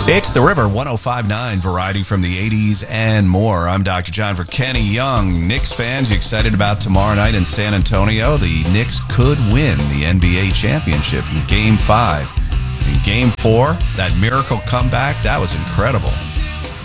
It's The River 105.9, variety from the 80s and more. I'm Dr. John for Kenny Young. Knicks fans, you excited about tomorrow night in San Antonio? The Knicks could win the NBA championship in Game 5. In Game 4, that miracle comeback, that was incredible.